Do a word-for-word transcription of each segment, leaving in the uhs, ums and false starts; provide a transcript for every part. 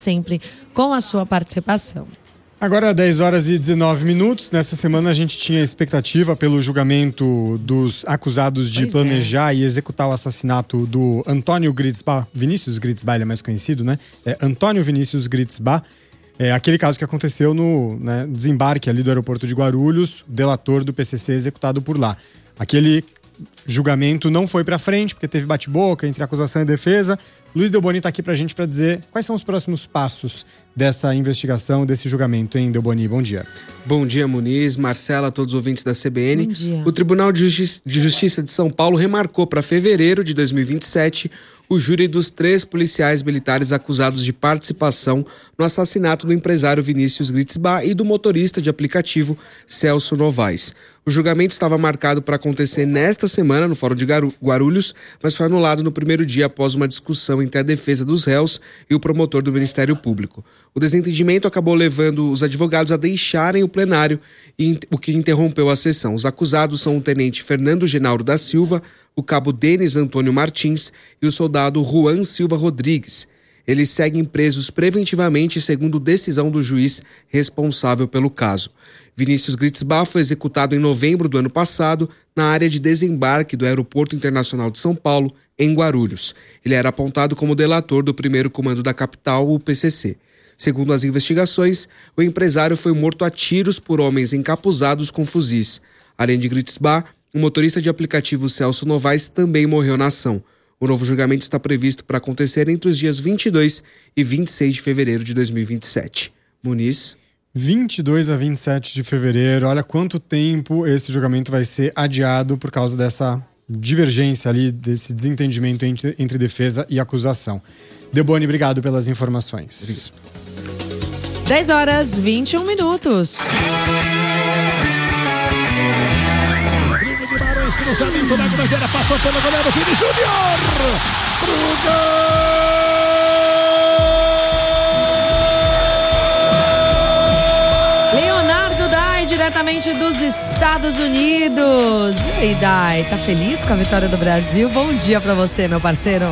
sempre com a sua participação. Agora, dez horas e dezenove minutos. Nessa semana a gente tinha expectativa pelo julgamento dos acusados de pois planejar é. e executar o assassinato do Antônio Gritzbach. Vinícius Gritzbach, ele é mais conhecido, né? É Antônio Vinícius Gritzbach. É aquele caso que aconteceu no né, desembarque ali do aeroporto de Guarulhos, o delator do P C C executado por lá. Aquele julgamento não foi pra frente, porque teve bate-boca entre acusação e defesa. Luiz Delboni está aqui pra gente para dizer quais são os próximos passos dessa investigação, desse julgamento, hein, Delboni? Bom dia. Bom dia, Muniz, Marcela, todos os ouvintes da C B N. Bom dia. O Tribunal de Justi- de Justiça de São Paulo remarcou para fevereiro de dois mil e vinte e sete o júri dos três policiais militares acusados de participação no assassinato do empresário Vinícius Gritzbach e do motorista de aplicativo Celso Novaes. O julgamento estava marcado para acontecer nesta semana no Fórum de Guarulhos, mas foi anulado no primeiro dia após uma discussão entre a defesa dos réus e o promotor do Ministério Público. O desentendimento acabou levando os advogados a deixarem o plenário, o que interrompeu a sessão. Os acusados são o tenente Fernando Genauro da Silva, o cabo Denis Antônio Martins e o soldado Juan Silva Rodrigues. Eles seguem presos preventivamente segundo decisão do juiz responsável pelo caso. Vinícius Gritzbach foi executado em novembro do ano passado na área de desembarque do Aeroporto Internacional de São Paulo, em Guarulhos. Ele era apontado como delator do primeiro comando da capital, o P C C. Segundo as investigações, o empresário foi morto a tiros por homens encapuzados com fuzis. Além de Gritzbach, o motorista de aplicativo Celso Novaes também morreu na ação. O novo julgamento está previsto para acontecer entre os dias vinte e dois e vinte e seis de fevereiro de dois mil e vinte e sete. Muniz? vinte e dois a vinte e sete de fevereiro. Olha quanto tempo esse julgamento vai ser adiado por causa dessa divergência ali, desse desentendimento entre, entre defesa e acusação. Delboni, obrigado pelas informações. dez horas e vinte e um minutos. Cruzamento na grande, passou pelo goleiro Vini Júnior pro gol! Leonardo Dai, diretamente dos Estados Unidos. E aí, Dai, tá feliz com a vitória do Brasil? Bom dia pra você, meu parceiro.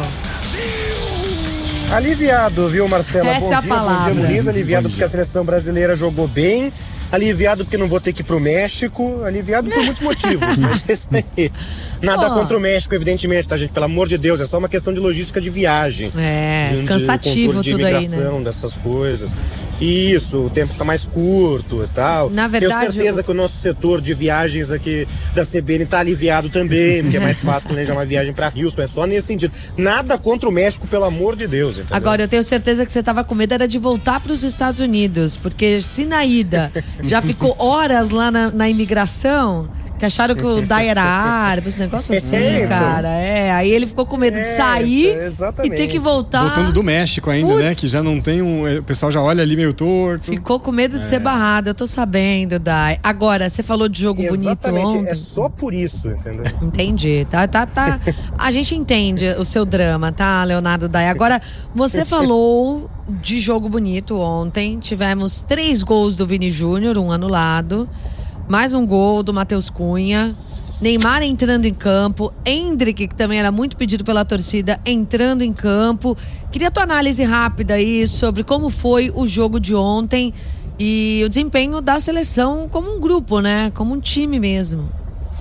Aliviado, viu, Marcela? Essa bom é a dia, palavra. bom dia, Muniz. Aliviado porque a seleção brasileira jogou bem. Aliviado porque não vou ter que ir pro México. Aliviado por muitos motivos, mas isso aí. Nada oh. contra o México, evidentemente, tá, gente? Pelo amor de Deus, é só uma questão de logística de viagem. É, de, cansativo de tudo aí, imigração, né? dessas coisas. Isso, o tempo tá mais curto e tal. Na verdade, Tenho certeza eu... que o nosso setor de viagens aqui da C B N tá aliviado também, porque é mais fácil planejar uma viagem pra Houston, é só nesse sentido. Nada contra o México, pelo amor de Deus, entendeu? Agora, eu tenho certeza que você tava com medo era de voltar pros Estados Unidos, porque se na ida já ficou horas lá na, na imigração, que acharam que o Dai era árabe, esse negócio assim, é, então. cara. É, aí ele ficou com medo é, de sair então, e ter que voltar. Voltando do México ainda, Puts. né? Que já não tem um... O pessoal já olha ali meio torto. Ficou com medo de é. ser barrado, eu tô sabendo, Dai. Agora, você falou de jogo Exatamente, bonito ontem. é só por isso, entendeu? Entendi, tá, tá, tá. A gente entende o seu drama, tá, Leonardo Dai? Agora, você falou de jogo bonito ontem. Tivemos três gols do Vini Júnior, um anulado. Mais um gol do Matheus Cunha. Neymar entrando em campo. Endrick, que também era muito pedido pela torcida, entrando em campo. Queria a tua análise rápida aí sobre como foi o jogo de ontem e o desempenho da seleção como um grupo, né? Como um time mesmo.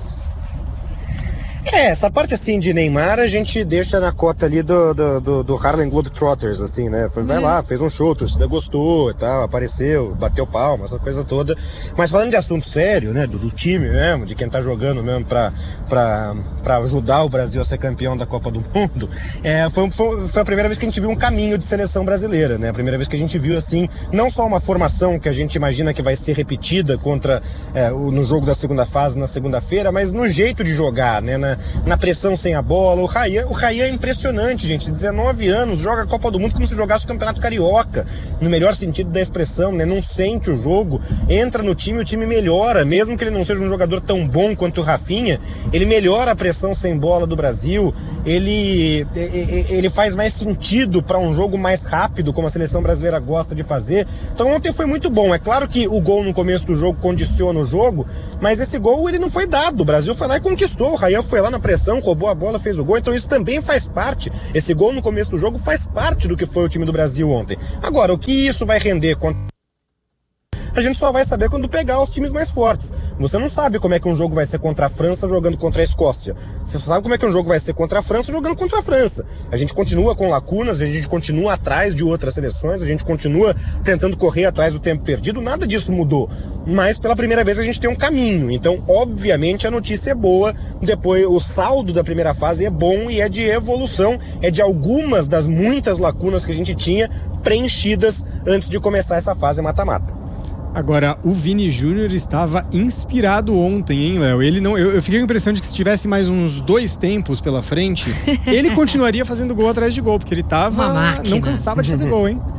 É, essa parte assim de Neymar a gente deixa na cota ali do, do, do, do Harlem Globetrotters, assim, né? Foi, vai é. lá, fez um show, a torcida gostou e tal, apareceu, bateu palma, essa coisa toda. Mas falando de assunto sério, né? Do, do time mesmo, de quem tá jogando mesmo pra, pra, pra ajudar o Brasil a ser campeão da Copa do Mundo, é, foi, foi, foi a primeira vez que a gente viu um caminho de seleção brasileira, né? A primeira vez que a gente viu, assim, não só uma formação que a gente imagina que vai ser repetida contra, é, o, no jogo da segunda fase, na segunda-feira, mas no jeito de jogar, né? Na, na pressão sem a bola. O Rayan, o Rayan é impressionante, gente. dezenove anos, joga a Copa do Mundo como se jogasse o Campeonato Carioca, no melhor sentido da expressão, né? Não sente o jogo, entra no time, o time melhora, mesmo que ele não seja um jogador tão bom quanto o Rafinha, ele melhora a pressão sem bola do Brasil, ele, ele faz mais sentido para um jogo mais rápido, como a seleção brasileira gosta de fazer. Então ontem foi muito bom. É claro que o gol no começo do jogo condiciona o jogo, mas esse gol ele não foi dado. O Brasil foi lá e conquistou. O Rayan foi lá na na pressão, roubou a bola, fez o gol, então isso também faz parte, esse gol no começo do jogo faz parte do que foi o time do Brasil ontem. Agora, o que isso vai render contra... a gente só vai saber quando pegar os times mais fortes. Você não sabe como é que um jogo vai ser contra a França jogando contra a Escócia. Você só sabe como é que um jogo vai ser contra a França jogando contra a França. A gente continua com lacunas, a gente continua atrás de outras seleções, a gente continua tentando correr atrás do tempo perdido, nada disso mudou. Mas pela primeira vez a gente tem um caminho. Então, obviamente, a notícia é boa. Depois, o saldo da primeira fase é bom e é de evolução, é de algumas das muitas lacunas que a gente tinha preenchidas antes de começar essa fase mata-mata. Agora, o Vini Júnior estava inspirado ontem, hein, Léo? Ele não, eu, eu fiquei com a impressão de que se tivesse mais uns dois tempos pela frente, ele continuaria fazendo gol atrás de gol, porque ele tava, não cansava de fazer gol, hein?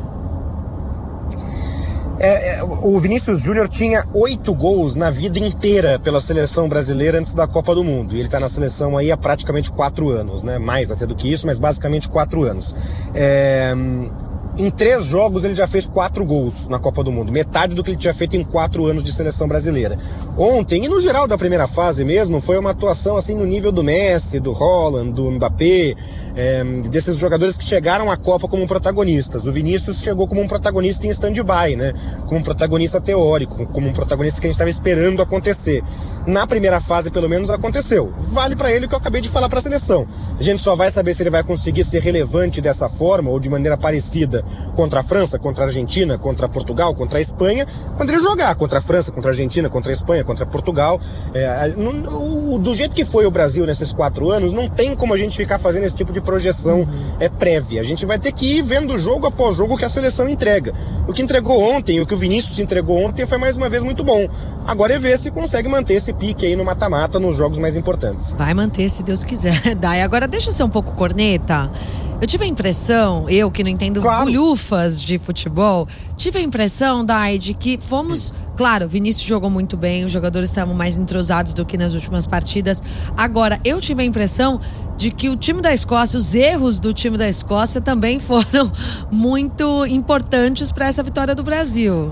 É, é, o Vinícius Júnior tinha oito gols na vida inteira pela seleção brasileira antes da Copa do Mundo. E ele está na seleção aí há praticamente quatro anos, né? Mais até do que isso, mas basicamente quatro anos. É... Em três jogos ele já fez quatro gols na Copa do Mundo, metade do que ele tinha feito em quatro anos de seleção brasileira. Ontem, e no geral da primeira fase mesmo, foi uma atuação assim no nível do Messi, do Haaland, do Mbappé, é, desses jogadores que chegaram à Copa como protagonistas. O Vinícius chegou como um protagonista em stand-by, né? Como um protagonista teórico, como um protagonista que a gente estava esperando acontecer. Na primeira fase, pelo menos, aconteceu. Vale para ele o que eu acabei de falar para a seleção. A gente só vai saber se ele vai conseguir ser relevante dessa forma ou de maneira parecida contra a França, contra a Argentina, contra Portugal, contra a Espanha, quando ele jogar contra a França, contra a Argentina, contra a Espanha, contra Portugal. É, no, do jeito que foi o Brasil nesses quatro anos, não tem como a gente ficar fazendo esse tipo de projeção é, prévia. A gente vai ter que ir vendo jogo após jogo que a seleção entrega. O que entregou ontem, o que o Vinícius entregou ontem foi mais uma vez muito bom. Agora é ver se consegue manter esse pique aí no mata-mata nos jogos mais importantes. Vai manter, se Deus quiser. Dai, agora deixa eu ser um pouco corneta. Eu tive a impressão, eu que não entendo claro. bolhufas de futebol, tive a impressão, Dai, de que fomos... Claro, o Vinícius jogou muito bem, os jogadores estavam mais entrosados do que nas últimas partidas. Agora, eu tive a impressão de que o time da Escócia, os erros do time da Escócia também foram muito importantes para essa vitória do Brasil.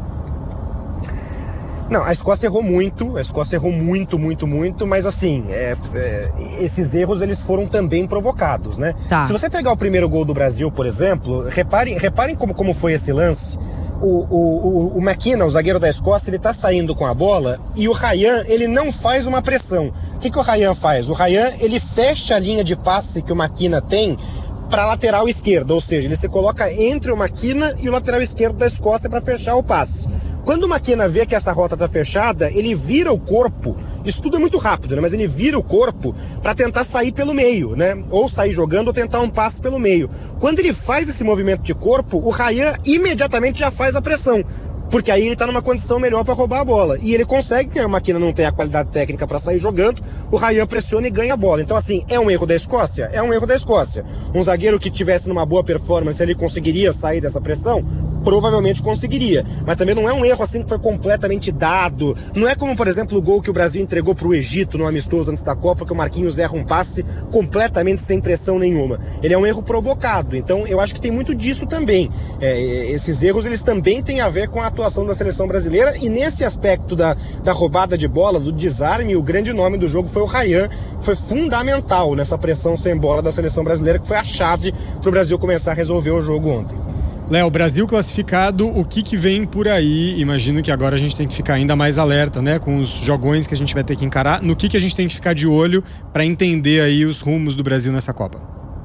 Não, a Escócia errou muito, a Escócia errou muito, muito, muito, mas assim, é, é, esses erros eles foram também provocados, né? Tá. Se você pegar o primeiro gol do Brasil, por exemplo, reparem, reparem como, como foi esse lance. O, o, o, o McKenna, o zagueiro da Escócia, ele tá saindo com a bola e o Ryan, ele não faz uma pressão. O que, que o Ryan faz? O Ryan, ele fecha a linha de passe que o McKenna tem para lateral esquerda, ou seja, ele se coloca entre o McKenna e o lateral esquerdo da Escócia para fechar o passe. Quando o McKenna vê que essa rota está fechada, ele vira o corpo, isso tudo é muito rápido, né? Mas ele vira o corpo para tentar sair pelo meio, né? Ou sair jogando ou tentar um passe pelo meio. Quando ele faz esse movimento de corpo, o Ryan imediatamente já faz a pressão. Porque aí ele tá numa condição melhor para roubar a bola. E ele consegue, que a McKenna não tem a qualidade técnica para sair jogando, o Ryan pressiona e ganha a bola. Então assim, é um erro da Escócia? É um erro da Escócia. Um zagueiro que tivesse numa boa performance, ele conseguiria sair dessa pressão? Provavelmente conseguiria. Mas também não é um erro assim que foi completamente dado. Não é como, por exemplo, o gol que o Brasil entregou pro Egito no amistoso antes da Copa, que o Marquinhos erra um passe completamente sem pressão nenhuma. Ele é um erro provocado. Então eu acho que tem muito disso também. É, esses erros, eles também têm a ver com a atuação da seleção brasileira, e nesse aspecto da, da roubada de bola, do desarme, o grande nome do jogo foi o Ryan, que foi fundamental nessa pressão sem bola da seleção brasileira, que foi a chave para o Brasil começar a resolver o jogo ontem. Léo, Brasil classificado, o que que vem por aí? Imagino que agora a gente tem que ficar ainda mais alerta, né, com os jogões que a gente vai ter que encarar. No que que a gente tem que ficar de olho para entender aí os rumos do Brasil nessa Copa?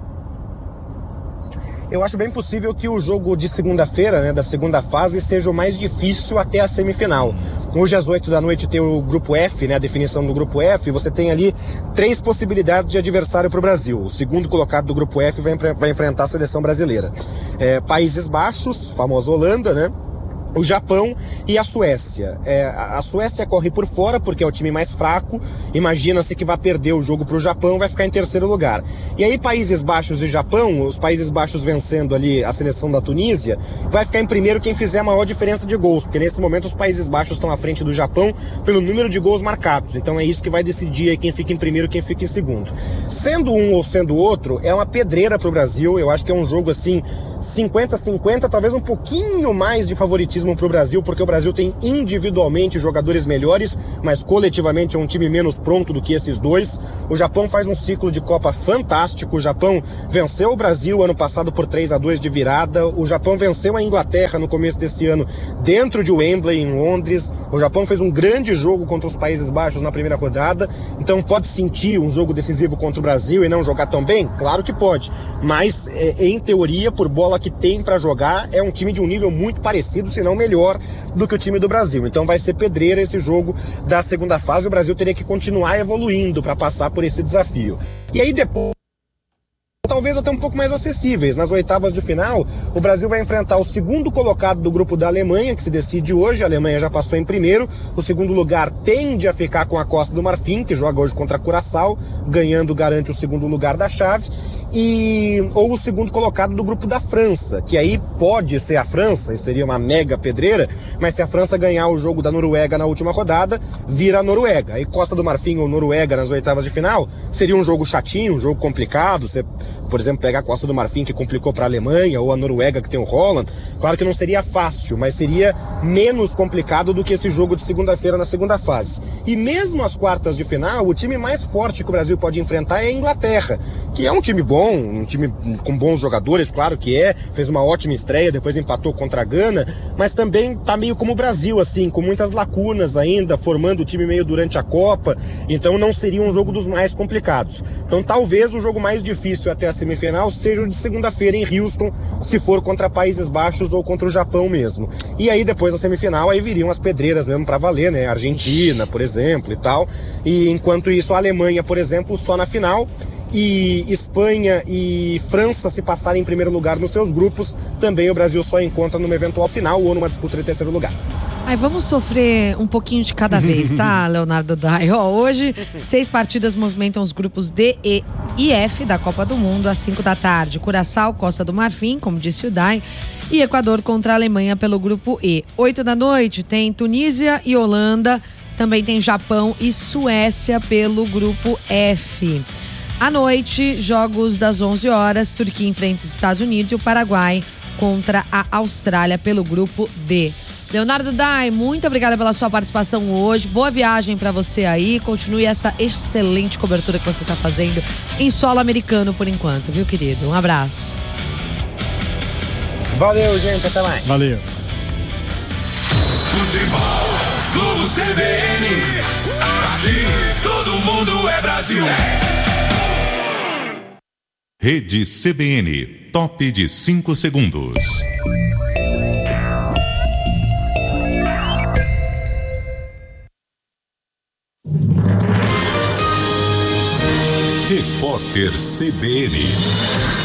Eu acho bem possível que o jogo de segunda-feira, né, da segunda fase, seja o mais difícil até a semifinal. Hoje às oito da noite tem o grupo F, né, a definição do grupo F. Você tem ali três possibilidades de adversário para o Brasil. O segundo colocado do grupo F vai, vai enfrentar a seleção brasileira. É, Países Baixos, famosa Holanda, né? O Japão e a Suécia. É, a Suécia corre por fora porque é o time mais fraco. Imagina-se que vai perder o jogo para o Japão, vai ficar em terceiro lugar. E aí Países Baixos e Japão, os Países Baixos vencendo ali a seleção da Tunísia, vai ficar em primeiro quem fizer a maior diferença de gols, porque nesse momento os Países Baixos estão à frente do Japão pelo número de gols marcados. Então é isso que vai decidir aí quem fica em primeiro e quem fica em segundo. Sendo um ou sendo outro, é uma pedreira para o Brasil. Eu acho que é um jogo assim cinquenta a cinquenta, talvez um pouquinho mais de favoritismo favoritismo para o Brasil, porque o Brasil tem individualmente jogadores melhores, mas coletivamente é um time menos pronto do que esses dois. O Japão faz um ciclo de Copa fantástico. O Japão venceu o Brasil ano passado por três a dois de virada. O Japão venceu a Inglaterra no começo desse ano dentro de Wembley, em Londres. O Japão fez um grande jogo contra os Países Baixos na primeira rodada. Então pode sentir um jogo decisivo contra o Brasil e não jogar tão bem? Claro que pode. Mas, é, em teoria, por bola que tem para jogar, é um time de um nível muito parecido, se não melhor, do que o time do Brasil. Então vai ser pedreira esse jogo da segunda fase. O Brasil teria que continuar evoluindo para passar por esse desafio. E aí depois, talvez até um pouco mais acessíveis. Nas oitavas de final, o Brasil vai enfrentar o segundo colocado do grupo da Alemanha, que se decide hoje. A Alemanha já passou em primeiro. O segundo lugar tende a ficar com a Costa do Marfim, que joga hoje contra a Curaçao, ganhando garante o segundo lugar da chave. E, ou o segundo colocado do grupo da França, que aí pode ser a França, e seria uma mega pedreira, mas se a França ganhar o jogo da Noruega na última rodada, vira a Noruega. Aí Costa do Marfim ou Noruega nas oitavas de final, seria um jogo chatinho, um jogo complicado. Você, por exemplo, pegar a Costa do Marfim, que complicou para a Alemanha, ou a Noruega, que tem o Haaland, claro que não seria fácil, mas seria menos complicado do que esse jogo de segunda-feira na segunda fase. E mesmo as quartas de final, o time mais forte que o Brasil pode enfrentar é a Inglaterra, que é um time bom, um time com bons jogadores, claro que é, fez uma ótima estreia, depois empatou contra a Gana, mas também tá meio como o Brasil, assim, com muitas lacunas ainda, formando o time meio durante a Copa, então não seria um jogo dos mais complicados. Então talvez o jogo mais difícil até a semifinal seja o de segunda-feira em Houston, se for contra Países Baixos ou contra o Japão mesmo. E aí depois da semifinal, aí viriam as pedreiras mesmo pra valer, né, Argentina, por exemplo, e tal, e enquanto isso a Alemanha, por exemplo, só na final, e Espanha e França se passarem em primeiro lugar nos seus grupos, também o Brasil só encontra numa eventual final ou numa disputa de terceiro lugar. Ai, vamos sofrer um pouquinho de cada vez, tá, Leonardo Dai? Ó, hoje, seis partidas movimentam os grupos D, E e F da Copa do Mundo, às cinco da tarde. Curaçao, Costa do Marfim, como disse o Dai, e Equador contra a Alemanha pelo grupo E. Oito da noite tem Tunísia e Holanda, também tem Japão e Suécia pelo grupo F. À noite, jogos das onze horas, Turquia enfrenta os Estados Unidos e o Paraguai contra a Austrália pelo grupo D. Leonardo Dai, muito obrigada pela sua participação hoje. Boa viagem para você aí. Continue essa excelente cobertura que você está fazendo em solo americano por enquanto, viu, querido? Um abraço. Valeu, gente. Até mais. Valeu. Futebol, Globo C B N. Aqui todo mundo é Brasil. Rede C B N, top de cinco segundos. Repórter C B N.